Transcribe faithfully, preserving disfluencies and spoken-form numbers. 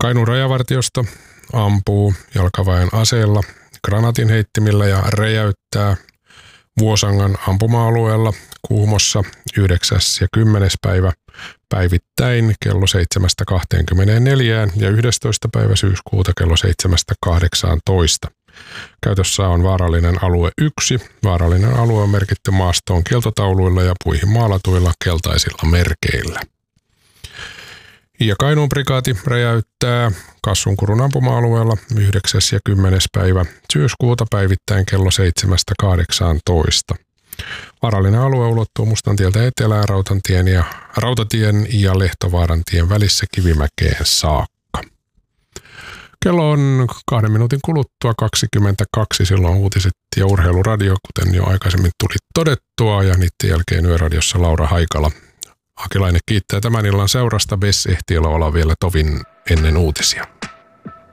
Kainuun rajavartiosto ampuu jalkaväen aseella, granaatin heittimillä ja räjäyttää Vuosangan ampuma-alueella Kuhmossa yhdeksäs ja kymmenes päivä päivittäin kello seitsemästä kahteenkymmeneenneljään ja yhdestoista päivä syyskuuta kello seitsemästä kahdeksaantoista. Käytössä on vaarallinen alue yksi. Vaarallinen alue on merkitty maastoon kieltotauluilla ja puihin maalatuilla keltaisilla merkeillä. Ja Kainuun prikaati räjäyttää Kassunkurun ampuma-alueella yhdeksäs ja kymmenes päivä syyskuuta päivittäin kello seitsemästä kahdeksaantoista. Vaarallinen alue ulottuu Mustantieltä etelään Rautantien ja, Rautatien ja Lehtovaaran tien välissä Kivimäkeen saakka. Kello on kahden minuutin kuluttua kaksikymmentäkaksi, silloin uutiset ja urheiluradio, kuten jo aikaisemmin tuli todettua, ja niiden jälkeen Yöradiossa Laura Haikala. Hakilainen kiittää tämän illan seurasta. Bess ehtii olla vielä tovin ennen uutisia.